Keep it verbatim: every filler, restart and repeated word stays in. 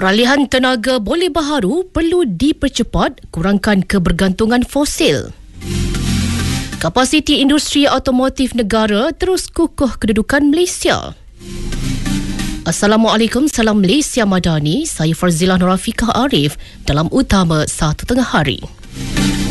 Peralihan tenaga boleh baharu perlu dipercepat, kurangkan kebergantungan fosil. Kapasiti industri automotif negara terus kukuh kedudukan Malaysia. Assalamualaikum, salam Malaysia Madani. Saya Farzilah Nurafiqah Arif dalam Utama Satu Tengah Hari.